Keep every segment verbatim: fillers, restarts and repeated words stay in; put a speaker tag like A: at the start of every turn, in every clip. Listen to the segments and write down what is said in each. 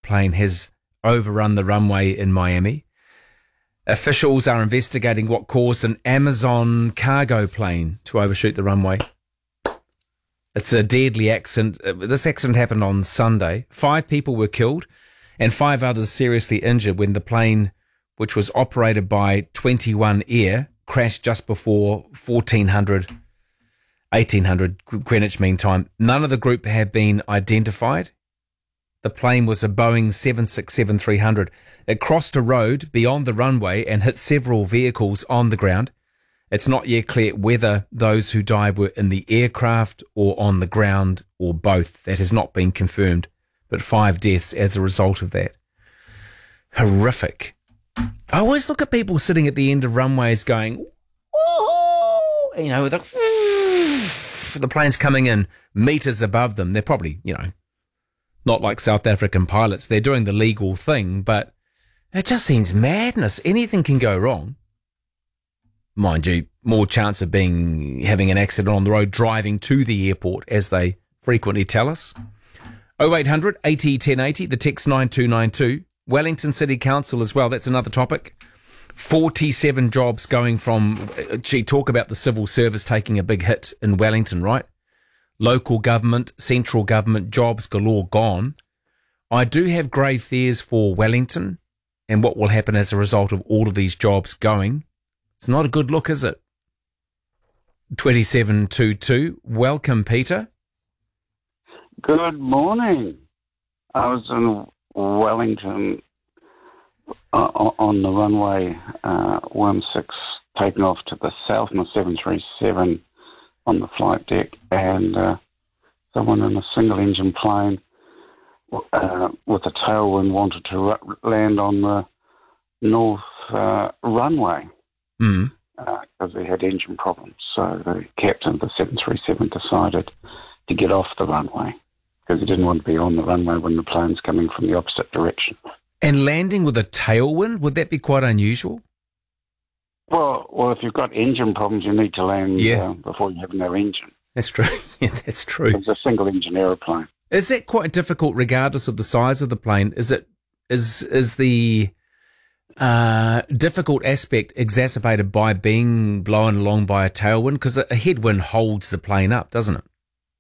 A: plane has overrun the runway in Miami. Officials are investigating what caused an Amazon cargo plane to overshoot the runway. It's a deadly accident. This accident happened on Sunday. Five people were killed and five others seriously injured when the plane, which was operated by twenty-one Air, crashed just before fourteen hundred, eighteen hundred Greenwich Mean Time. None of the group have been identified. The plane was a Boeing seven sixty-seven three hundred. It crossed a road beyond the runway and hit several vehicles on the ground. It's not yet clear whether those who died were in the aircraft or on the ground or both. That has not been confirmed, but five deaths as a result of that. Horrific. I always look at people sitting at the end of runways going, oh, you know, the, the plane's coming in meters above them. They're probably, you know, not like South African pilots. They're doing the legal thing, but it just seems madness. Anything can go wrong. Mind you, more chance of being having an accident on the road driving to the airport, as they frequently tell us. oh eight hundred eighty ten eighty, the text nine two nine two. Wellington City Council as well, that's another topic. forty-seven jobs going from, gee, talk about the civil service taking a big hit in Wellington, right? Local government, central government, jobs galore gone. I do have grave fears for Wellington and what will happen as a result of all of these jobs going. It's not a good look, is it? twenty-seven twenty-two. Welcome, Peter.
B: Good morning. I was in Wellington uh, on the runway uh, one six, taking off to the south in the seven thirty-seven on the flight deck, and uh, someone in a single-engine plane uh, with a tailwind wanted to r- land on the north uh, runway because
A: Mm.
B: uh, they had engine problems. So the captain of the seven thirty-seven decided to get off the runway because he didn't want to be on the runway when the plane's coming from the opposite direction.
A: And landing with a tailwind, would that be quite unusual?
B: Well, well, if you've got engine problems, you need to land
A: Yeah.
B: uh, before you have no engine.
A: That's true. Yeah, that's true.
B: It's a single-engine aeroplane.
A: Is that quite difficult regardless of the size of the plane? Is it is is the uh, difficult aspect exacerbated by being blown along by a tailwind? Because a headwind holds the plane up, doesn't it?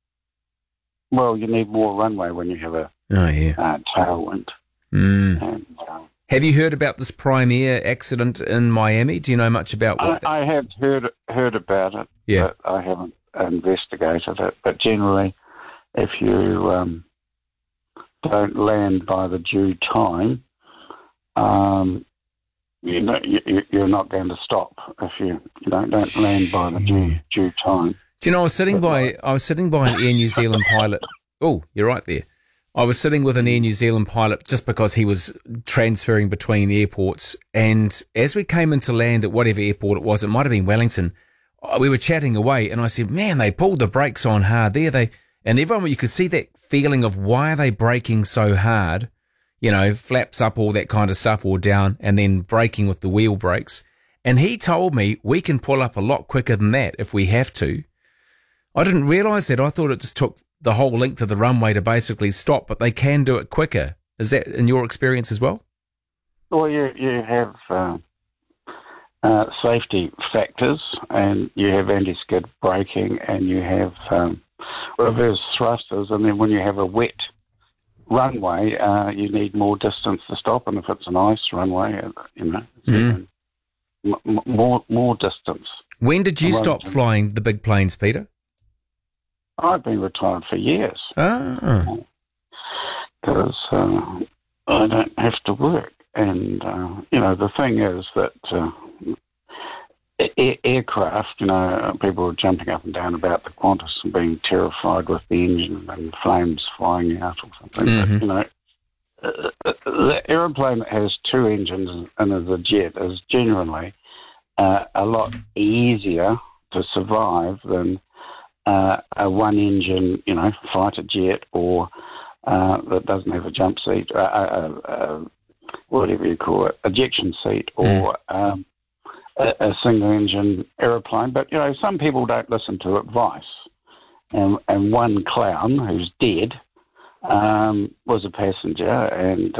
B: Well, you need more runway when you have a
A: Oh, yeah.
B: uh, tailwind.
A: Mm.
B: And, uh,
A: Have you heard about this Prime Air accident in Miami? Do you know much about
B: I,
A: what that...
B: I have heard heard about it,
A: Yeah.
B: but I haven't investigated it. But generally, if you um, don't land by the due time, um, you know, you, you're not going to stop if you, you know, don't land by the due, due time.
A: Do you know, I was sitting by I was sitting by an Air New Zealand pilot. Oh, you're right there. I was sitting with an Air New Zealand pilot just because he was transferring between airports. And as we came into land at whatever airport it was, it might have been Wellington, we were chatting away and I said, man, they pulled the brakes on hard there. They And everyone, you could see that feeling of why are they braking so hard? You know, flaps up, all that kind of stuff, or down, and then braking with the wheel brakes. And he told me we can pull up a lot quicker than that if we have to. I didn't realise that. I thought it just took the whole length of the runway to basically stop, but they can do it quicker. Is that in your experience as well?
B: Well, you, you have uh, uh, safety factors, and you have anti-skid braking, and you have um, reverse thrusters, and then when you have a wet runway, uh, you need more distance to stop, and if it's an ice runway, uh, you know, it's
A: Mm.
B: even m- more more distance.
A: When did you
B: Right.
A: stop flying the big planes, Peter?
B: I've been retired for years
A: Ah,
B: because uh, I don't have to work, and uh, you know the thing is that uh, a- aircraft, you know, people are jumping up and down about the Qantas and being terrified with the engine and flames flying out or something.
A: Mhm.
B: But, you know, uh, the aeroplane that has two engines and is a jet is generally uh, a lot easier to survive than uh, a one-engine, you know, fighter jet or uh, that doesn't have a jump seat, uh, uh, uh, whatever you call it, ejection seat, or
A: Mm.
B: um, a, a single-engine aeroplane. But, you know, some people don't listen to advice. And, and one clown who's dead um, was a passenger, and